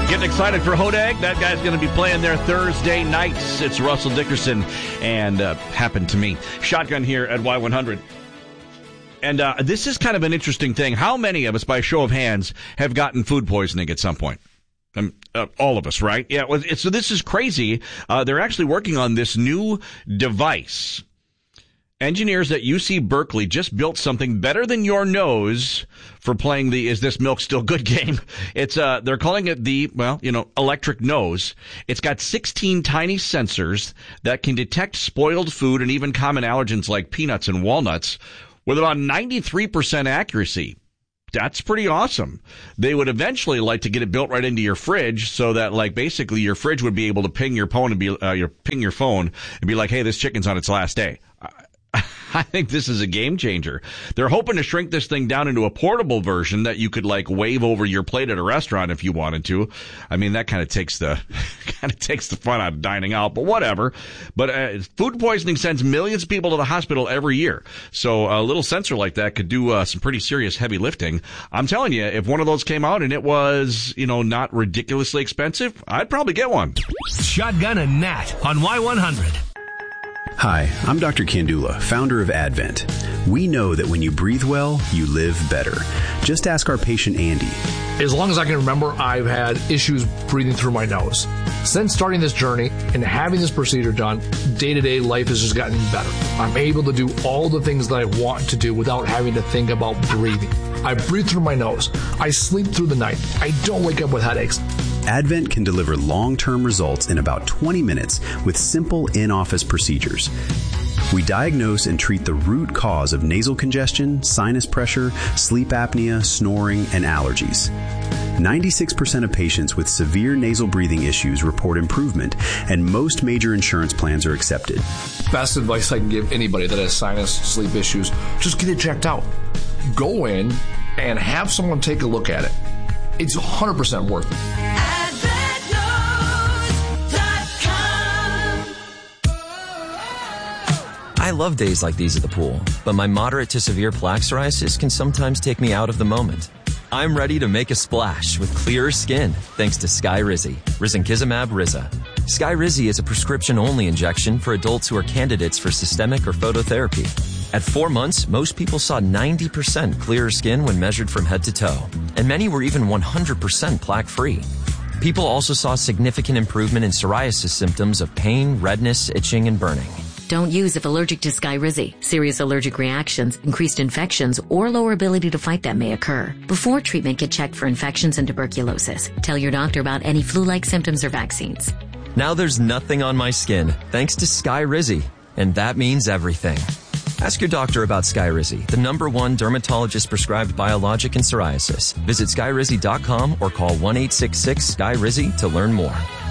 Getting excited for Hodag. That guy's going to be playing there Thursday nights. It's Russell Dickerson and Happened to Me. Shotgun here at Y100. And this is kind of an interesting thing. How many of us, by show of hands, have gotten food poisoning at some point? All of us, right? Yeah. So this is crazy. They're actually working on this new device. Engineers at UC Berkeley just built something better than your nose for playing the "Is This Milk Still Good" game. It's they're calling it the electric nose. It's got 16 tiny sensors that can detect spoiled food and even common allergens like peanuts and walnuts with about 93% accuracy. That's pretty awesome. They would eventually like to get it built right into your fridge so that, like, basically your fridge would be able to ping your phone and be like, "Hey, this chicken's on its last day." I think this is a game changer. They're hoping to shrink this thing down into a portable version that you could, like, wave over your plate at a restaurant if you wanted to. I mean, that kind of takes the fun out of dining out, but whatever. But food poisoning sends millions of people to the hospital every year. So a little sensor like that could do some pretty serious heavy lifting. I'm telling you, if one of those came out and it was, not ridiculously expensive, I'd probably get one. Shotgun and Nat on Y100. Hi, I'm Dr. Kandula, founder of Advent. We know that when you breathe well, you live better. Just ask our patient Andy. As long as I can remember, I've had issues breathing through my nose. Since starting this journey and having this procedure done, day-to-day life has just gotten better. I'm able to do all the things that I want to do without having to think about breathing. I breathe through my nose. I sleep through the night. I don't wake up with headaches. Advent can deliver long-term results in about 20 minutes with simple in-office procedures. We diagnose and treat the root cause of nasal congestion, sinus pressure, sleep apnea, snoring, and allergies. 96% of patients with severe nasal breathing issues report improvement, and most major insurance plans are accepted. Best advice I can give anybody that has sinus, sleep issues, just get it checked out. Go in and have someone take a look at it. It's 100% worth it. I love days like these at the pool, but my moderate to severe plaque psoriasis can sometimes take me out of the moment. I'm ready to make a splash with clearer skin thanks to Skyrizi, risankizumab Riza. Skyrizi is a prescription-only injection for adults who are candidates for systemic or phototherapy. At 4 months, most people saw 90% clearer skin when measured from head to toe, and many were even 100% plaque-free. People also saw significant improvement in psoriasis symptoms of pain, redness, itching, and burning. Don't use if allergic to Skyrizi. Serious allergic reactions, increased infections, or lower ability to fight them may occur. Before treatment, get checked for infections and tuberculosis. Tell your doctor about any flu-like symptoms or vaccines. Now there's nothing on my skin thanks to Skyrizi, and that means everything. Ask your doctor about Skyrizi, the #1 dermatologist-prescribed biologic in psoriasis. Visit Skyrizi.com or call 1-866-SKYRIZI to learn more.